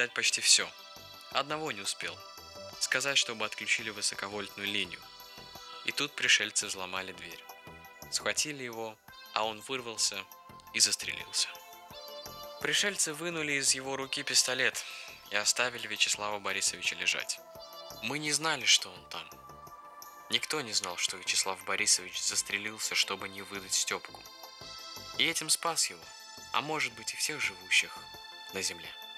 передать почти все. Одного не успел. Сказать, чтобы отключили высоковольтную линию. И тут пришельцы взломали дверь. Схватили его, а он вырвался и застрелился. Пришельцы вынули из его руки пистолет и оставили Вячеслава Борисовича лежать. Мы не знали, что он там. Никто не знал, что Вячеслав Борисович застрелился, чтобы не выдать Степку. И этим спас его, а может быть и всех живущих на земле.